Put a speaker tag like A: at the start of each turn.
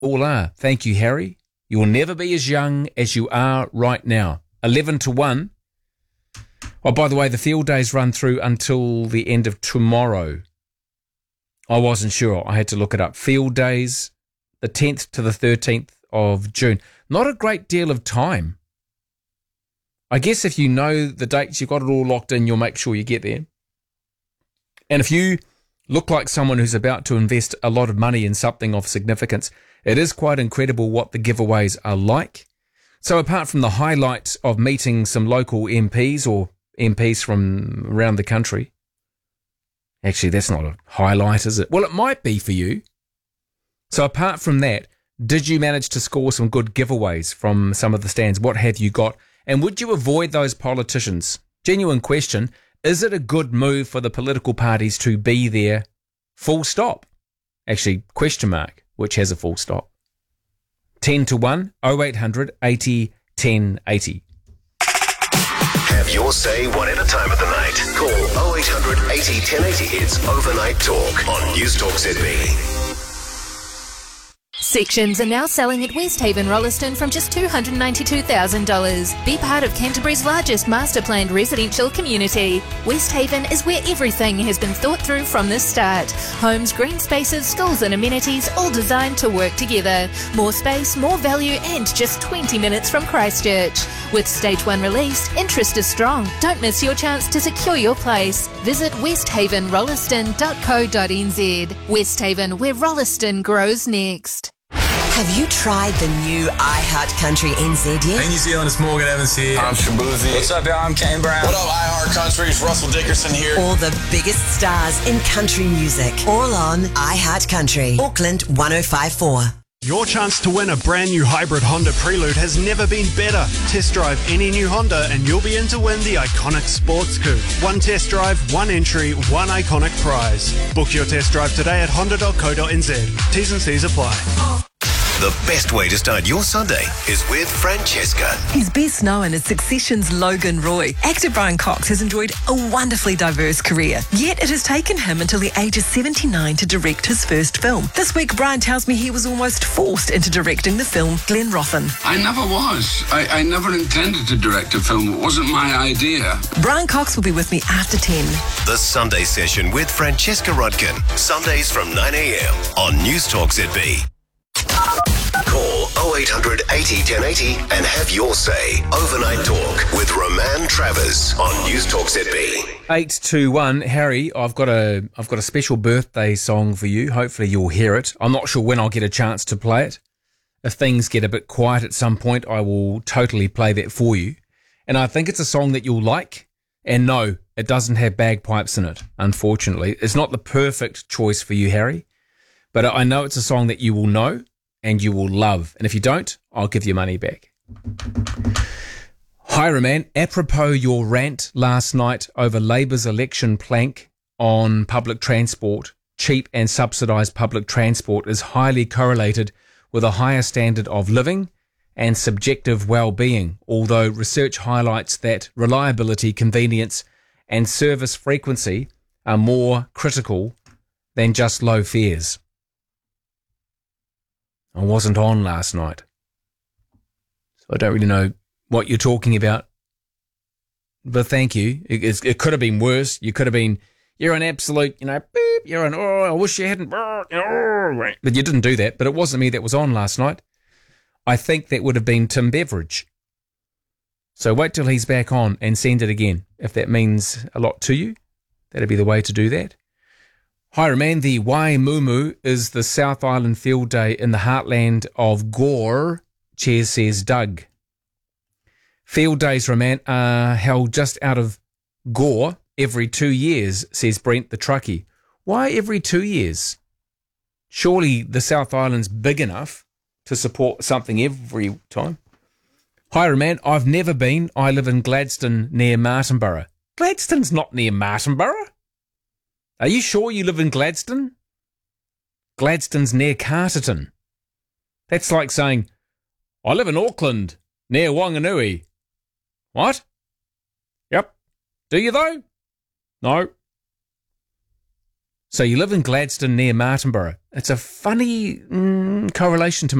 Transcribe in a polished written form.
A: All are. Thank you, Harry. You will never be as young as you are right now. 11-1. Oh, by the way, the field days run through until the end of tomorrow. I wasn't sure. I had to look it up. Field days, the 10th to the 13th of June. Not a great deal of time. I guess if you know the dates, you've got it all locked in, you'll make sure you get there. And if you look like someone who's about to invest a lot of money in something of significance, it is quite incredible what the giveaways are like. So apart from the highlight of meeting some local MPs or MPs from around the country, actually that's not a highlight, is it? Well, it might be for you. So apart from that, did you manage to score some good giveaways from some of the stands? What have you got? And would you avoid those politicians? Genuine question. Is it a good move for the political parties to be there? Full stop. Actually, question mark, which has a full stop. 10-1, 0800 80 10 80.
B: Have your say whatever time of the night. Call 0800 80 1080. It's Overnight Talk on News Talk ZB.
C: Sections are now selling at Westhaven Rolleston from just $292,000. Be part of Canterbury's largest master planned residential community. Westhaven is where everything has been thought through from the start. Homes, green spaces, schools and amenities all designed to work together. More space, more value and just 20 minutes from Christchurch. With Stage 1 released, interest is strong. Don't miss your chance to secure your place. Visit westhavenrolleston.co.nz. Westhaven, where Rolleston grows next.
D: Have you tried the new iHeart Country NZ yet?
E: Hey New Zealand, it's Morgan Evans here.
F: I'm Shabuzi.
E: What's up, y'all? I'm Kane Brown.
F: What up, iHeart Country? It's Russell Dickerson here.
D: All the biggest stars in country music. All on iHeart Country. Auckland 1054.
G: Your chance to win a brand new hybrid Honda Prelude has never been better. Test drive any new Honda and you'll be in to win the iconic sports coupe. One test drive, one entry, one iconic prize. Book your test drive today at honda.co.nz. T's and C's apply.
B: The best way to start your Sunday is with Francesca.
H: He's best known as Succession's Logan Roy. Actor Brian Cox has enjoyed a wonderfully diverse career, yet it has taken him until the age of 79 to direct his first film. This week, Brian tells me he was almost forced into directing the film Glenrothan.
I: I never was. I never intended to direct a film. It wasn't my idea.
H: Brian Cox will be with me after 10.
B: The Sunday Session with Francesca Rudkin. Sundays from 9 a.m. on News Talk ZB. Call 0800 80 1080 and have your say. Overnight Talk with Roman Travers on News Talk ZB.
A: 8-1. Harry, I've got a special birthday song for you. Hopefully you'll hear it. I'm not sure when I'll get a chance to play it. If things get a bit quiet at some point, I will totally play that for you. And I think it's a song that you'll like. And no, it doesn't have bagpipes in it, unfortunately. It's not the perfect choice for you, Harry. But I know it's a song that you will know and you will love. And if you don't, I'll give you money back. Hi, Roman. Apropos your rant last night over Labour's election plank on public transport, cheap and subsidised public transport is highly correlated with a higher standard of living and subjective well-being, although research highlights that reliability, convenience and service frequency are more critical than just low fares. I wasn't on last night, so I don't really know what you're talking about. But thank you. It could have been worse. You could have been, you're an absolute, beep, you're an, oh, I wish you hadn't, but you didn't do that. But it wasn't me that was on last night. I think that would have been Tim Beveridge. So wait till he's back on and send it again. If that means a lot to you, that'd be the way to do that. Hi, Roman. The Waimumu is the South Island Field Day in the heartland of Gore. Cheers, says Doug. Field days, Roman, are held just out of Gore every 2 years, says Brent the truckie. Why every 2 years? Surely the South Island's big enough to support something every time. Hi, Roman. I've never been. I live in Gladstone near Martinborough. Gladstone's not near Martinborough. Are you sure you live in Gladstone? Gladstone's near Carterton. That's like saying, I live in Auckland, near Wanganui. What? Yep. Do you though? No. So you live in Gladstone near Martinborough. It's a funny correlation to